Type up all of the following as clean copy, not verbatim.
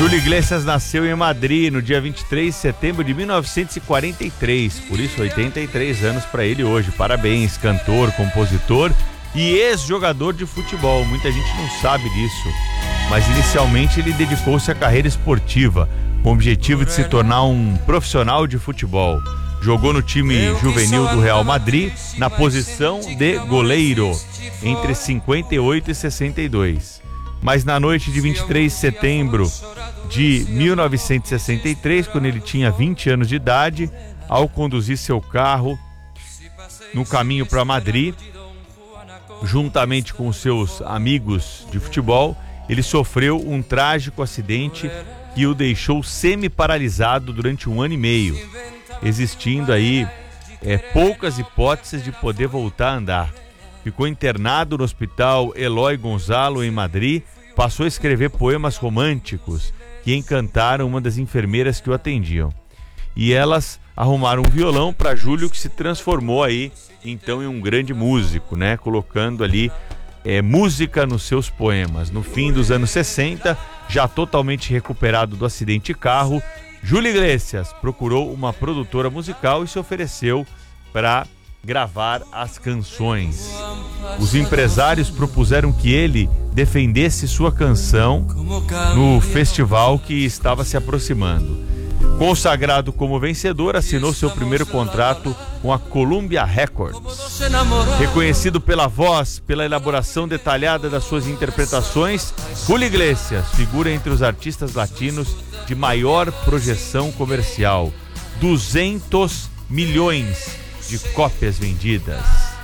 Júlio Iglesias nasceu em Madrid no dia 23 de setembro de 1943, por isso 83 anos para ele hoje. Parabéns, cantor, compositor e ex-jogador de futebol. Muita gente não sabe disso, mas inicialmente ele dedicou-se à carreira esportiva, com o objetivo de se tornar um profissional de futebol. Jogou no time juvenil do Real Madrid na posição de goleiro entre 58 e 62. Mas na noite de 23 de setembro de 1963, quando ele tinha 20 anos de idade, ao conduzir seu carro no caminho para Madrid, juntamente com seus amigos de futebol, ele sofreu um trágico acidente que o deixou semi-paralisado durante 1 ano e meio, existindo aí poucas hipóteses de poder voltar a andar. Ficou internado no hospital Eloy Gonzalo, em Madrid, passou a escrever poemas românticos que encantaram uma das enfermeiras que o atendiam. E elas arrumaram um violão para Júlio, que se transformou aí, então, em um grande músico, né? Colocando ali música nos seus poemas. No fim dos anos 60, já totalmente recuperado do acidente de carro, Júlio Iglesias procurou uma produtora musical e se ofereceu para gravar as canções. Os empresários propuseram que ele defendesse sua canção no festival que estava se aproximando. Consagrado como vencedor, assinou seu primeiro contrato com a Columbia Records. Reconhecido pela voz, pela elaboração detalhada das suas interpretações, Júlio Iglesias figura entre os artistas latinos de maior projeção comercial. 200 milhões de cópias vendidas,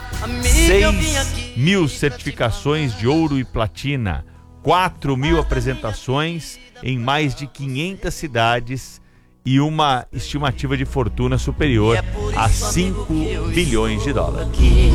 6.000 certificações de ouro e platina, 4.000 apresentações em mais de 500 cidades e uma estimativa de fortuna superior a 5 bilhões de dólares.